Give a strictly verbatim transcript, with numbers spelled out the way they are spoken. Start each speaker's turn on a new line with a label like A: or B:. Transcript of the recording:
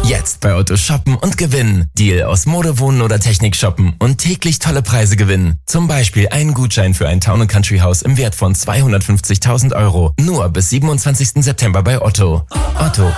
A: Jetzt bei Otto shoppen und gewinnen. Deal aus Mode, Wohnen oder Technik shoppen und täglich tolle Preise gewinnen. Zum Beispiel einen Gutschein für ein Town- und Country-Haus im Wert von zweihundertfünfzigtausend Euro. Nur bis siebenundzwanzigsten September bei Otto. Otto,